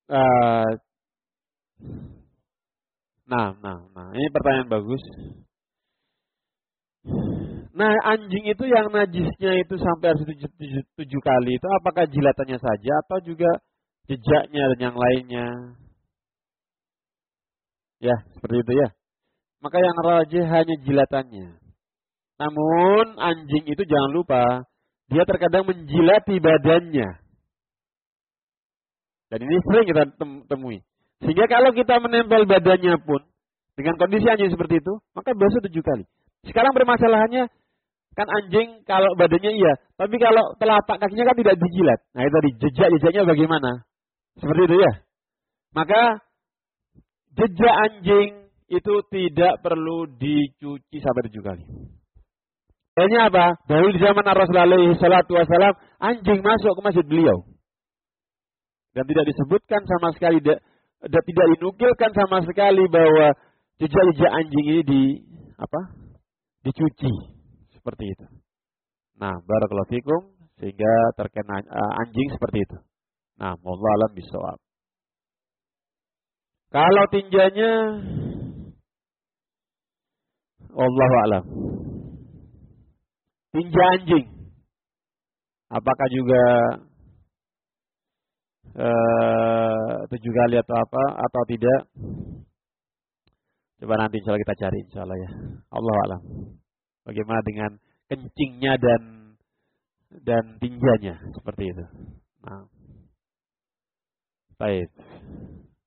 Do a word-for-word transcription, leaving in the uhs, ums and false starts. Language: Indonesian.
uh, nah, nah, nah, ini pertanyaan bagus. Nah, anjing itu yang najisnya itu sampai harus tujuh, tujuh, tujuh kali itu apakah jilatannya saja atau juga jejaknya dan yang lainnya? Ya, seperti itu ya. Maka yang rajih hanya jilatannya. Namun anjing itu jangan lupa, dia terkadang menjilati badannya. Dan ini sering kita temui. Sehingga kalau kita menempel badannya pun, dengan kondisi anjing seperti itu, maka basuh tujuh kali. Sekarang permasalahannya, kan anjing kalau badannya iya, tapi kalau telapak kakinya kan tidak dijilat. Nah itu tadi, jejak-jejaknya bagaimana? Seperti itu ya. Maka jejak anjing itu tidak perlu dicuci sampai tujuh kali. Kayaknya apa? Dahulu di zaman Rasulullah alaihi salatu wasalam, anjing masuk ke masjid beliau. Dan tidak disebutkan sama sekali, dan tidak dinukilkan sama sekali bahwa jejak-jejak anjing ini di apa? Dicuci seperti itu. Nah, barakallahu fikum, sehingga terkena uh, anjing seperti itu. Nah, wallahu alam bisawab. Kalau tinjanya, wallahu alam. Tinja anjing, apakah juga uh, tujuh kali atau apa atau tidak? Coba nanti insya Allah kita cari insya Allah ya. Allah alam. Bagaimana dengan kencingnya dan dan tinjanya seperti itu. Nah, baik.